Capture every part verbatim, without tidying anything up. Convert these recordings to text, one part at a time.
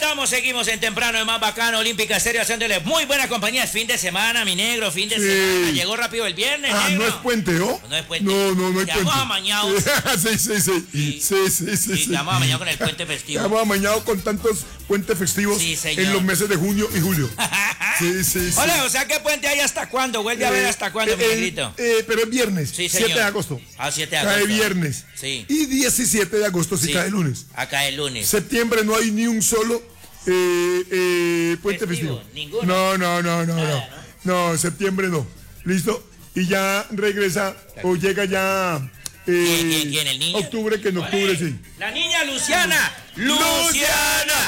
estamos, seguimos en temprano, en más bacano, Olímpica Estéreo, haciéndole muy buena compañía. Es fin de semana, mi negro, fin de sí. semana. Llegó rápido el viernes, ah, negro. no es puente, ¿no? No es puente. No, no, no hay ya puente. Estamos amañados. sí, sí, sí. Sí, sí, sí. sí, sí. Estamos amañados con el puente festivo. Estamos amañados con tantos puentes festivos sí, señor. en los meses de junio y julio. sí, sí, sí. Hola, o sea, ¿qué puente hay hasta cuándo? Vuelve eh, a ver hasta cuándo, eh, mi negrito. Eh, pero es viernes, sí, señor. siete de agosto. Ah, siete de agosto. Cae viernes. Sí. Y diecisiete de agosto sí, sí cae lunes. Acá el lunes. Septiembre no hay ni un solo eh, eh, puente festivo. festivo. Ninguno. No, no, no, no, Nada, no. No, septiembre no. ¿Listo? Y ya regresa o llega ya eh, ¿Quién, quién, quién, el niño? octubre, que en octubre Oye, sí. La niña Luciana. Luciana.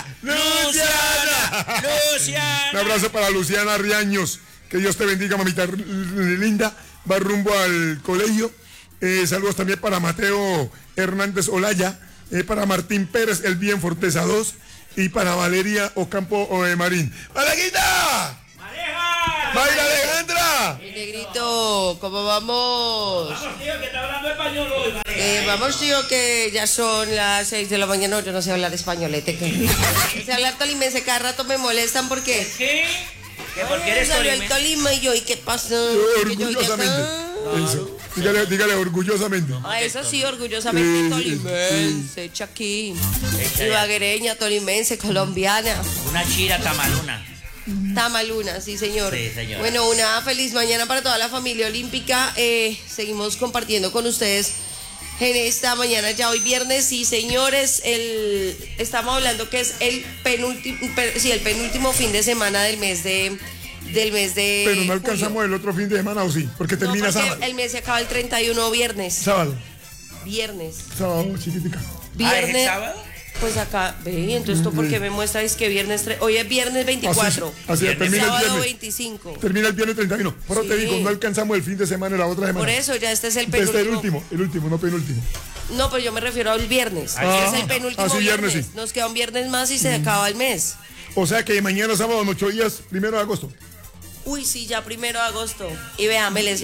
Luciana. Luciana. Un abrazo para Luciana Riaños. Que Dios te bendiga, mamita linda. Va rumbo al colegio. Eh, saludos también para Mateo Hernández Olaya. Eh, para Martín Pérez, el bien Forteza dos. Y para Valeria Ocampo eh, Marín. ¡Malaguita! ¡Mareja! ¡Baila, Alejandra! Mi negrito, ¿cómo vamos? Vamos, tío, que está hablando español hoy, Mareja. Eh, vamos, tío, que ya son las seis de la mañana. Yo no sé hablar españolete. Que... no sé hablar tolimense. Cada rato me molestan porque... ¿Qué? ¿Qué? ¿Por qué eres salió el Tolima y yo, ¿y qué pasó? Orgullosamente. Eso. Dígale, dígale orgullosamente. Ah, eso sí, orgullosamente tolimense, chaquín. Ibaguereña, tolimense, colombiana. Una chira tamaluna. Tamaluna, sí, señor. Sí, señor. Bueno, una feliz mañana para toda la familia olímpica. Eh, seguimos compartiendo con ustedes en esta mañana, ya hoy viernes. Sí, señores, el, estamos hablando que es el penúltimo, sí, el penúltimo fin de semana del mes de... del mes de Pero no alcanzamos julio. El otro fin de semana, ¿o sí? Porque termina no, porque sábado. El mes se acaba el treinta y uno viernes. Sábado. Viernes. Sábado, chiquitica. Viernes. ¿Ah, es el sábado? Pues acá, ve, entonces tú porque me muestras que viernes, tre- hoy es viernes veinticuatro. Así, así termina sábado el viernes. veinticinco. Termina el viernes treinta y uno. Por eso Sí. te digo, no alcanzamos el fin de semana y la otra semana. Por eso, ya este es el penúltimo. Este es el último, el último, no penúltimo. No, pero yo me refiero al viernes. Ah, es el penúltimo ah, sí, viernes. viernes, sí. Nos queda un viernes más y se acaba el mes. O sea que mañana sábado en ocho días, primero de agosto. Uy, sí, ya primero de agosto. Y véame, les...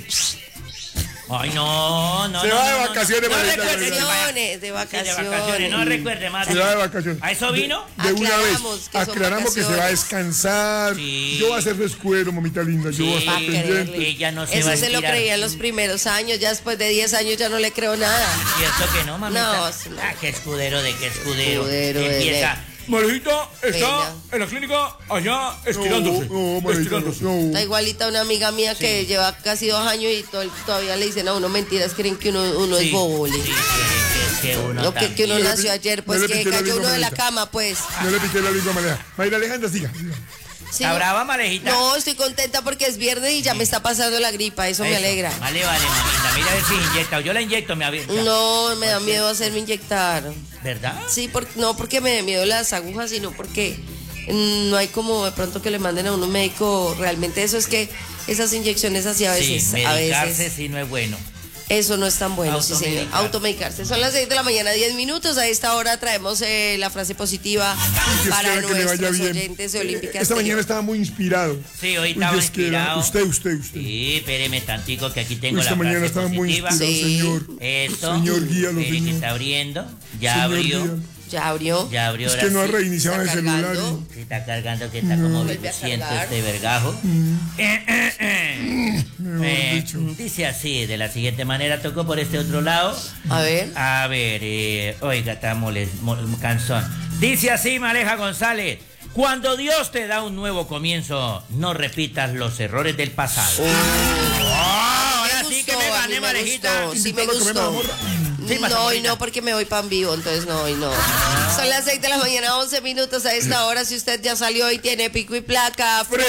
Ay, no, no. Se no, va no, de no, vacaciones, no, no Marita, recuerde, Marita. vacaciones, de vacaciones. Sí, de vacaciones, no recuerde más. Se va de vacaciones. ¿A eso vino? De una vez. Aclaramos que son Aclaramos que se va a vacaciones. descansar. Sí. Yo voy a hacer descuero, mamita linda. Yo Sí. voy a estar Va a pendiente. creerle. Ella no se Eso va a se lo estirar. creía en los primeros años, ya después de diez años ya no le creo nada. ¿Cierto que no, mamita? No, sí, no. Ah, qué escudero de qué escudero. Escudero de- Empieza. Marejita está Venga. en la clínica allá estirándose. No, no, Marita, estirándose. no. Está igualita una amiga mía que lleva casi dos años y to- todavía le dicen a uno mentiras, creen que uno, uno Sí, es bobo. le- sí, que, que uno Lo que, que uno No le nació pi- ayer, no pues le que piqué la cayó lengua, uno de la Marita. cama, pues. No le piqué la lengua manera. Mayra Alejandra, siga. siga. Sí. ¿Está brava, Marejita? No, estoy contenta porque es viernes y ya me está pasando la gripa, eso, me Eso. alegra. Vale, vale, mamita. Mira a ver si inyecta. Yo la inyecto, me avisa. No, me da miedo hacerme inyectar. ¿Verdad? Sí, por, no porque me dé miedo las agujas, sino porque mm, no hay como de pronto que le manden a uno un médico. Realmente eso es que esas inyecciones así a veces, sí, a medicarse veces, sí no es bueno. eso no es tan bueno, sí señor. Automedicar. Automedicarse. Son las seis de la mañana, diez minutos. A esta hora traemos eh, la frase positiva Dios para quiera que le vaya nuestros bien. oyentes de Eh, Olímpica Esta Estéreo. mañana estaba muy inspirado. Sí, hoy Uy, estaba Dios quiera. inspirado. Usted, usted, usted. Sí, espéreme tantico que aquí tengo Esta la mañana frase estaba muy positiva. inspirado, Sí. señor. Eso. Señor, guíalo, Espere que señor. está abriendo. Ya Señor, abrió. guíalo. Ya abrió. Ya abrió. Es ahora que no ha sí. reiniciado el Está celular. cargando. y- Se está cargando que está como Vuelve a siento cargar. este vergajo. Eh, eh, eh. Mejor Eh, dicho. dice así, de la siguiente manera, tocó por este otro lado. A ver. A ver, eh, oiga, está mole- mo- canzón. Dice así, Maleja González. Cuando Dios te da un nuevo comienzo, no repitas los errores del pasado. Oh, ahora Me sí que gustó, me a gané, mí me Malejita. gustó, sí me Invítalo a comer gustó. mazamorra. Sí, No, mazamorrita. y no, porque me voy pan vivo, entonces no, y no. Son las seis de la mañana, once minutos a esta hora. Si usted ya salió y tiene pico y placa, ¡Frene,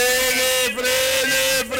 frene,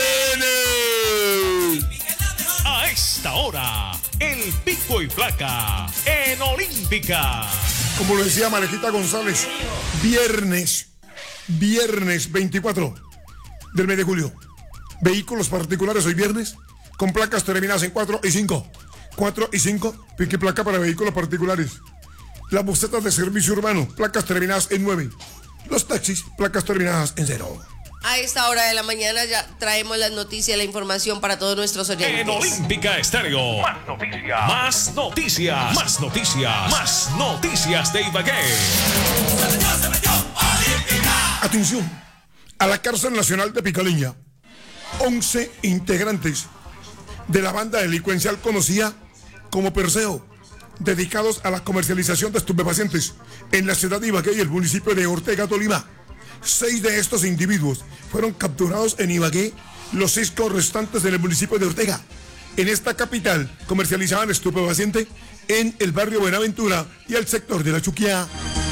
frene! A esta hora, el pico y placa en Olímpica. Como lo decía Malejita González, viernes, viernes veinticuatro del mes de julio. Vehículos particulares hoy viernes, con placas terminadas en cuatro y cinco. cuatro y cinco, pique y placa para vehículos particulares. Las busetas de servicio urbano, placas terminadas en nueve. Los taxis, placas terminadas en cero. a esta hora de la mañana ya traemos las noticias, la información para todos nuestros En oyentes. Olímpica Estéreo. Más noticias. Más noticias. Más noticias. Más noticias de Ibagué. Atención, a la cárcel nacional de Picaleña, once integrantes de la banda delincuencial conocida como Perseo, dedicados a la comercialización de estupefacientes en la ciudad de Ibagué y el municipio de Ortega, Tolima. Seis de estos individuos fueron capturados en Ibagué, los seis restantes en el municipio de Ortega. En esta capital comercializaban estupefacientes en el barrio Buenaventura y el sector de la Chuquiá.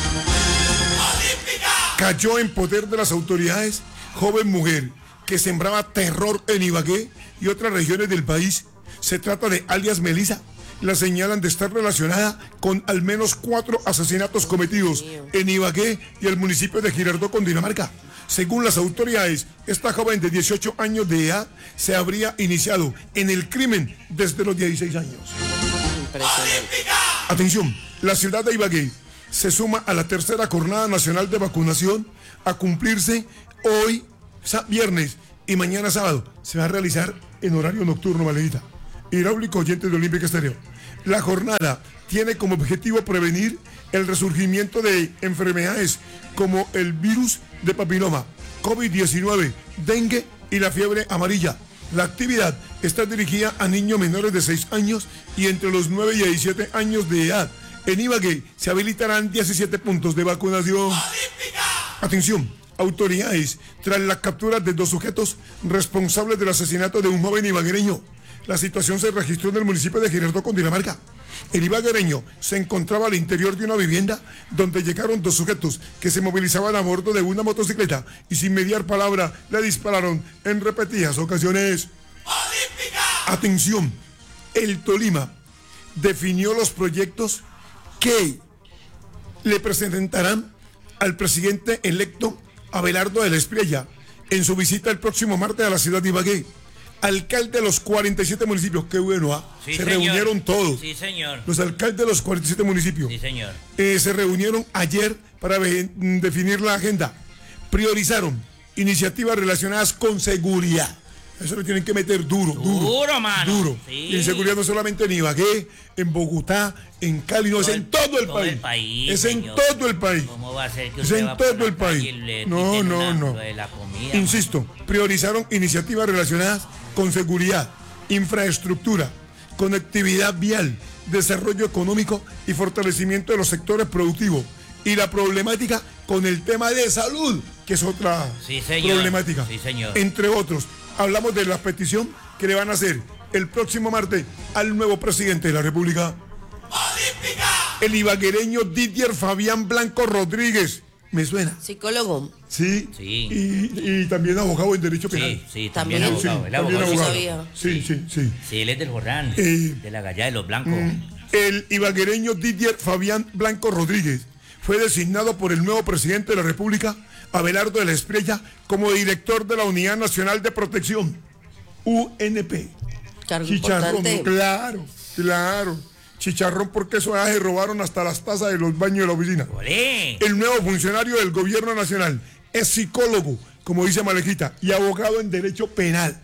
Cayó en poder de las autoridades joven mujer que sembraba terror en Ibagué y otras regiones del país. Se trata de alias Melissa. La señalan de estar relacionada con al menos cuatro asesinatos cometidos en Ibagué y el municipio de Girardot, Cundinamarca. Según las autoridades, esta joven de dieciocho años de edad se habría iniciado en el crimen desde los dieciséis años. Impresionante. Atención, la ciudad de Ibagué se suma a la tercera jornada nacional de vacunación a cumplirse hoy viernes y mañana sábado. Se va a realizar en horario nocturno, Maledita. Hidráulico oyente de Olímpica Estéreo. La jornada tiene como objetivo prevenir el resurgimiento de enfermedades como el virus de papiloma, COVID diecinueve, dengue y la fiebre amarilla. La actividad está dirigida a niños menores de seis años y entre los nueve y diecisiete años de edad. En Ibagué se habilitarán diecisiete puntos de vacunación. Atención, autoridades, tras la captura de dos sujetos responsables del asesinato de un joven ibaguereño. La situación se registró en el municipio de Girardot, Cundinamarca. El ibaguereño se encontraba al interior de una vivienda donde llegaron dos sujetos que se movilizaban a bordo de una motocicleta y sin mediar palabra le dispararon en repetidas ocasiones. ¡Olímpica! Atención, el Tolima definió los proyectos que le presentarán al presidente electo Abelardo de la Espriella en su visita el próximo martes a la ciudad de Ibagué. Alcalde de los cuarenta y siete municipios, qué bueno, ¿ah? Sí, se señor. reunieron todos. Sí, señor. Los alcaldes de los cuarenta y siete municipios. Sí, señor. Eh, se reunieron ayer para ve- definir la agenda. Priorizaron iniciativas relacionadas con seguridad. Eso lo tienen que meter duro, duro. Duro, mano. Duro. Sí. Y en seguridad no solamente en Ibagué, en Bogotá, en Cali, no, es en todo el todo país. el país, es señor. en todo el país. ¿Cómo va a ser que Es usted en va por todo la el país. calle y le No, quiten no, una- no. lo de la comida, Insisto, priorizaron iniciativas relacionadas con seguridad, infraestructura, conectividad vial, desarrollo económico y fortalecimiento de los sectores productivos. Y la problemática con el tema de salud, que es otra Sí, señor. problemática. Sí, señor. Entre otros, hablamos de la petición que le van a hacer el próximo martes al nuevo presidente de la República. ¡Olímpica! El ibaguereño Didier Fabián Blanco Rodríguez. ¿Me suena? Psicólogo. Sí. Sí. Y, y también abogado en Derecho Penal. Sí, sí, también, También. Sí, abogado. El también abogado. no abogado. sabía. Sí, sí, sí. Sí, él es del Jordán, Eh, de la Gallá de los Blancos. El ibaguereño Didier Fabián Blanco Rodríguez fue designado por el nuevo presidente de la República, Abelardo de la Espriella, como director de la Unidad Nacional de Protección, U N P. Cargo Chicharrón, importante. claro, claro. Chicharrón porque eso ya se robaron hasta las tazas de los baños de la oficina. ¡Olé! El nuevo funcionario del gobierno nacional es psicólogo, como dice Malejita, y abogado en Derecho Penal.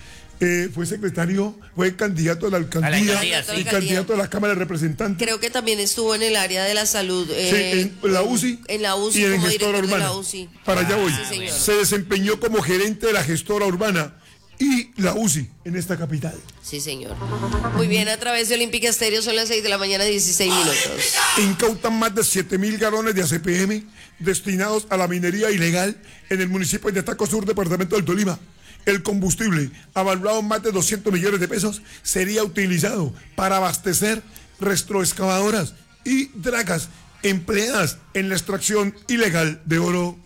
Eh, fue secretario, fue candidato a la alcaldía, alcaldía, sí. y candidato a la Cámara de Representantes. Creo que también estuvo en el área de la salud. eh, Sí, en la U C I, En la U C I y en como gestora director de urbana. la U C I. Para allá voy. Sí, señor. Se desempeñó como gerente de la gestora urbana y la U C I en esta capital. Sí, señor. Muy bien, a través de Olímpica Estéreo son las seis de la mañana, dieciséis minutos. Incautan más de siete mil galones de A C P M destinados a la minería ilegal en el municipio de Taco Sur, departamento del Tolima. El combustible, evaluado en más de doscientos millones de pesos, sería utilizado para abastecer retroexcavadoras y dragas empleadas en la extracción ilegal de oro.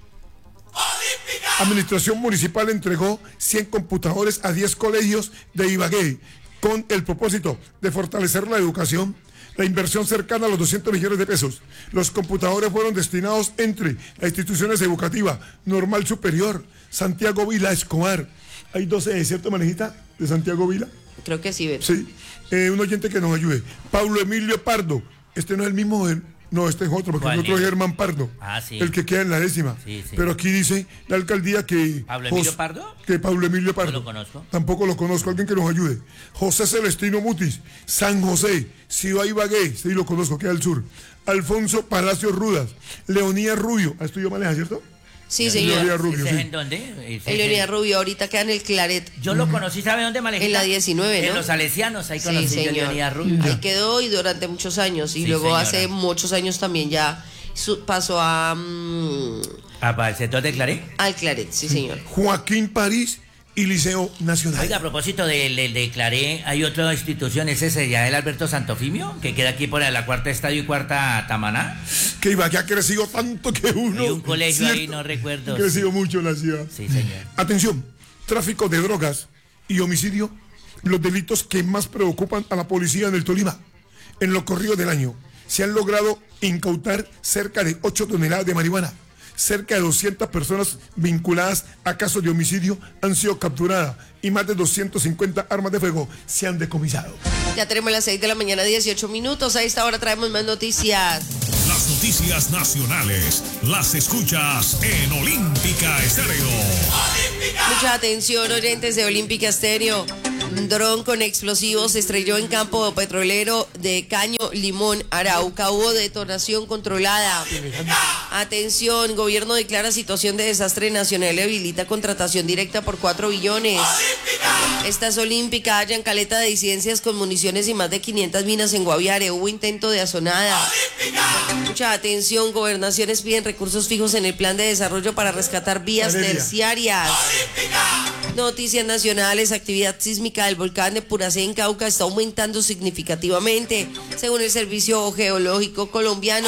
Administración Municipal entregó cien computadores a diez colegios de Ibagué con el propósito de fortalecer la educación. La inversión cercana a los doscientos millones de pesos. Los computadores fueron destinados entre las instituciones educativas Normal Superior, Santiago Vila, Escobar. Hay doce, ¿cierto, Manejita? De Santiago Vila. Creo que sí, Beto. Sí. Eh, un oyente que nos ayude. Pablo Emilio Pardo. Este no es el mismo del No, este es otro, porque el otro es Germán Pardo. Ah, sí. El que queda en la décima. Sí, sí. Pero aquí dice la alcaldía que... ¿Pablo Emilio Pardo? Que Pablo Emilio Pardo. No lo conozco. Tampoco lo conozco, alguien que nos ayude. José Celestino Mutis, San José, Ciudad Ibagué, sí lo conozco, queda al sur. Alfonso Palacios Rudas, Leonía Rubio, ¿a esto yo maneja, cierto? Sí, señor. Leonía Rubio, ¿Ese sí. en dónde? El Leonía Rubio, ahorita queda en el Claret. Yo lo conocí, ¿sabe dónde, Malejita? En la diecinueve, ¿no? En los Salesianos, ahí Sí, conocí yo a señor. Leonía Rubio. Ahí quedó y durante muchos años. Y Sí, luego señora. hace muchos años también ya su- pasó a mm, Ah, ¿para el sector de Claré? al Claret, sí, señor. Joaquín París y Liceo Nacional. Oiga, a propósito del de, de Claré, hay otra institución, ¿es ese ya el Alberto Santofimio? Que queda aquí por la cuarta estadio y cuarta Tamaná. Que Ibagué ha crecido tanto que uno... Hay un colegio ahí, ¿cierto? no recuerdo. Ha crecido mucho la ciudad. Sí, señor. Atención, tráfico de drogas y homicidio, los delitos que más preocupan a la policía en el Tolima. En lo corrido del año se han logrado incautar cerca de ocho toneladas de marihuana. Cerca de doscientas personas vinculadas a casos de homicidio han sido capturadas y más de doscientas cincuenta armas de fuego se han decomisado. Ya tenemos las seis de la mañana, dieciocho minutos. A esta hora traemos más noticias. Las noticias nacionales las escuchas en Olímpica Estéreo. Mucha atención, oyentes de Olímpica Estéreo. Un dron con explosivos se estrelló en campo petrolero de Caño Limón, Arauca. Hubo detonación controlada. Atención, gobierno declara situación de desastre nacional y habilita contratación directa por cuatro billones. Esta es Olímpica, hallan caleta de disidencias con municiones y más de quinientas minas en Guaviare. Hubo intento de azonada. Mucha atención, gobernaciones piden recursos fijos en el plan de desarrollo para rescatar vías Valeria. terciarias. Noticias nacionales, actividad sísmica del volcán de Puracé en Cauca está aumentando significativamente, según el Servicio Geológico Colombiano.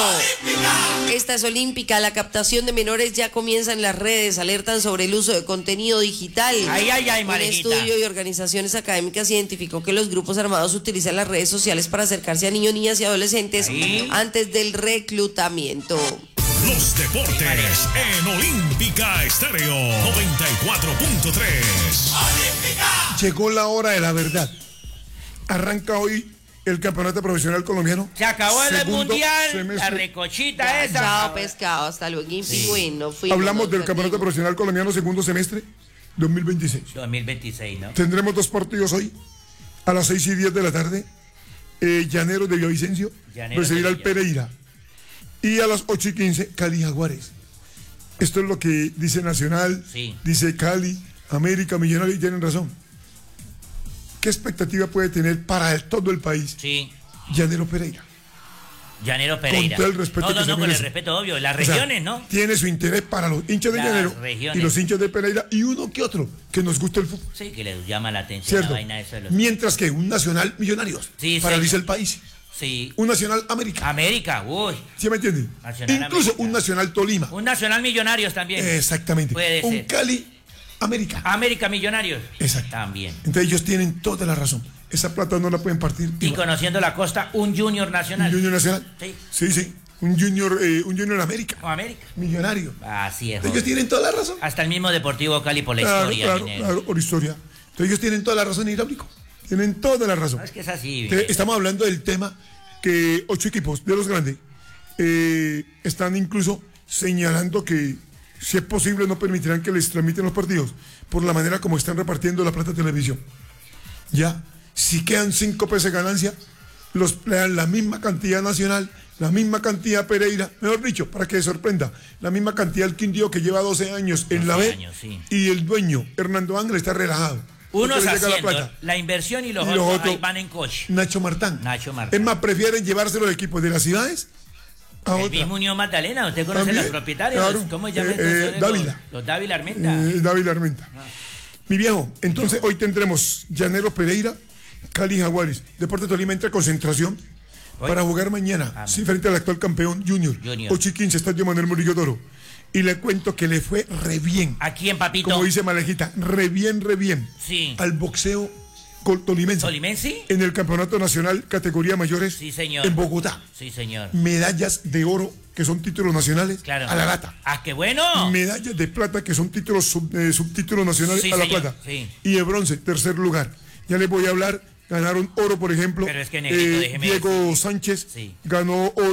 Esta es Olímpica, la captación de menores ya comienza en las redes, alertan sobre el uso de contenido digital. Ay, ay, ay, Un Marejita. estudio y organizaciones académicas identificó que los grupos armados utilizan las redes sociales para acercarse a niños, niñas y adolescentes Ahí. antes del reclutamiento. Los deportes en Olímpica Estéreo noventa y cuatro punto tres. Llegó la hora de la verdad. Arranca hoy el campeonato profesional colombiano. Se acabó el Segundo mundial, semestre. la recochita esa. Chao pescado, hasta luego, pingüino. Fuimos, Hablamos nos del campeonato perdimos. profesional colombiano segundo semestre dos mil veintiséis. dos mil veintiséis, ¿no? Tendremos dos partidos hoy a las seis y diez de la tarde. Eh, Llaneros de Villavicencio Llaneros recibirá de al Pereira. Y a las ocho y quince, Cali Jaguares. Esto es lo que dice Nacional, Sí. dice Cali, América, Millonarios, y tienen razón. ¿Qué expectativa puede tener para el- todo el país Sí. Llanero Pereira? Llanero Pereira. todo el respeto no, que no, se no, con el merece. respeto obvio. Las O sea, regiones, ¿no? Tiene su interés para los hinchas de Las Llanero regiones. y los hinchas de Pereira y uno que otro que nos guste el fútbol. Sí, que les llama la atención ¿Cierto? la vaina eso de los... Mientras que un Nacional Millonarios Sí, paraliza señor. el país. Sí. Un Nacional América. América, uy. ¿Sí me entiende? Nacional Incluso América. un Nacional Tolima. Un Nacional Millonarios también. Exactamente. Puede un ser. Cali América. América Millonarios. Exacto. También. Entonces ellos tienen toda la razón. Esa plata no la pueden partir. Y igual. conociendo la costa, un Junior Un Nacional. Junior Nacional. Sí. Sí, sí. Un Junior, eh, un Junior América. O América. Millonario. Así es. Ellos joven. tienen toda la razón. Hasta el mismo Deportivo Cali por la Claro, historia. claro, minero. claro, por historia. Entonces ellos tienen toda la razón, hidráulico. Tienen toda la razón. No, es que es así. Entonces, estamos hablando del tema que ocho equipos de los grandes eh, están incluso señalando que si es posible no permitirán que les transmiten los partidos por la manera como están repartiendo la plata de televisión. Ya, si quedan cinco pesos de ganancia, los le dan la misma cantidad Nacional, la misma cantidad Pereira, mejor dicho, para que se sorprenda, la misma cantidad el Quindío que lleva doce años en la doce B años, sí. y el dueño, Hernando Ángel, está relajado. Unos porque le llega la haciendo plata. la inversión y los, Y los otros, otros- ahí van en coche. Nacho Martán. Nacho Martán. Es más, prefieren llevarse los equipos de las ciudades a El otra. mismo Unión Magdalena, ¿usted conoce También, los propietarios? claro. ¿Cómo se llaman? Eh, estos eh, señores? Dávila. Los, los Dávila Armenta. Eh, David Armenta. Mi viejo, entonces hoy tendremos Llanero Pereira, Cali Jaguares. Deportes Tolima entra a concentración Hoy. para jugar mañana, Ah, sí, frente al actual campeón Junior. Junior. ocho y quince, Estadio Manuel Murillo Toro. Y le cuento que le fue re bien. ¿A quién, papito? Como dice Malejita, re bien, re bien. Sí. Al boxeo col- tolimense. ¿Tolimense? En el Campeonato Nacional Categoría Mayores Sí, señor. en Bogotá. Sí, señor. Medallas de oro, que son títulos nacionales, Claro. a la lata. ¡Ah, qué bueno! Medallas de plata, que son títulos sub- eh, subtítulos nacionales, Sí, a la señor, plata. sí. Y de bronce, tercer lugar. Ya les voy a hablar. Ganaron oro, por ejemplo. Pero es que, negrito, eh, déjeme Diego decirle. Sánchez Sí. ganó oro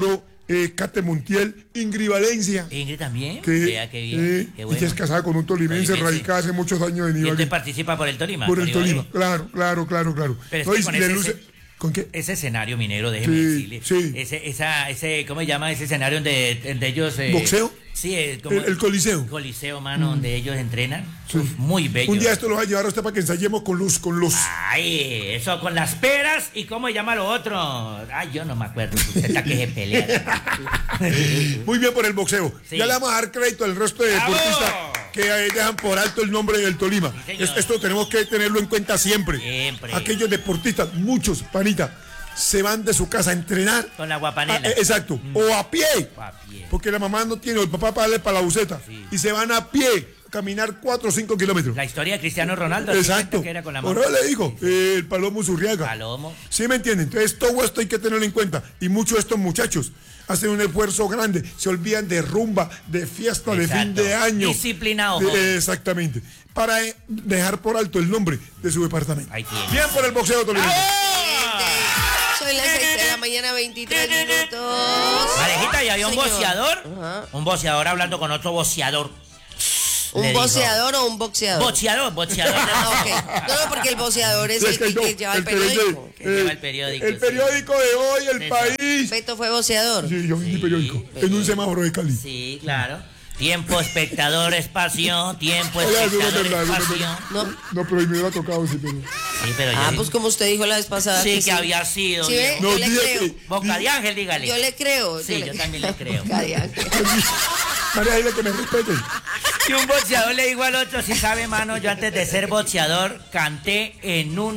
eh, Kate Montiel, Ingrid Valencia. Ingrid también. Que, Vea qué bien. eh, Qué y bueno. que es casada con un tolimense, Tolimense. radicada hace muchos años en Y Ibagué. usted participa por el Tolima. Por el Ibagué. Tolima, claro, claro, claro, claro. Pero es No, que y con le ese- luce- ese- ¿Con qué? Ese escenario minero, déjeme Sí, decirle. sí. Ese, esa, ese, ¿cómo se llama ese escenario donde, donde ellos... eh, ¿Boxeo? Sí, eh, como- El- el Coliseo. Coliseo, mano, donde ellos entrenan. Sí. Uf, muy bello. Un día esto lo va a llevar a usted para que ensayemos con luz, con luz. Ay, eso con las peras y cómo se llama lo otro. Ay, yo no me acuerdo. Usted está que se pelea. Muy bien por el boxeo. Sí. Ya le vamos a dar crédito al resto de ¡Bravo! deportistas que eh, dejan por alto el nombre del Tolima. Sí, señor. Es- esto tenemos que tenerlo en cuenta siempre. Siempre. Aquellos deportistas, muchos, panita, se van de su casa a entrenar. Con la guapanela. Ah, eh, exacto. O a pie. O a pie. Porque la mamá no tiene, o el papá para darle para la buceta. Sí. Y se van a pie, a caminar cuatro o cinco kilómetros. La historia de Cristiano Ronaldo. Exacto. Que era con la Por mano. eso le digo, eh, el Palomo Zurriaga. Palomo. ¿Sí me entienden? Entonces todo esto hay que tenerlo en cuenta. Y muchos de estos muchachos hacen un esfuerzo grande. Se olvidan de rumba, de fiesta, de fin Exacto. de año. Disciplinado, De- joven. exactamente. Para eh, dejar por alto el nombre de su departamento. Ahí tiene. Bien por el boxeo tolimense. Son las seis de la mañana, veintitrés minutos. Parejita, y había un Señor. boxeador. Ajá. Un boxeador hablando con otro boxeador. ¿Un Le dijo, boxeador o un boxeador? Boxeador, boxeador. Ah, ok. No, no, porque el boxeador es Es el que que, no, que lleva el el que vende, periódico. Que lleva el periódico, El sí. periódico de hoy, el Eso. país. Beto fue boxeador. Sí, yo vendí periódico. En un semáforo de Cali. Sí, claro. Tiempo, espectador, espacio. Tiempo, Oiga, eso no es espectador, verdad, eso no es espacio. verdad. No. No, pero me hubiera tocado, sí, pero. Sí, pero Ah, yo- pues como usted dijo la vez pasada. sí, que, sí. había sido. ¿Sí ve? viejo. No, Yo le dije creo. que- Boca de ángel, dígale. Yo le creo. Sí, yo también le creo. Boca de ángel. María, dile que me respete. Y un boxeador le dijo al otro, si sabe, mano, yo antes de ser boxeador canté en un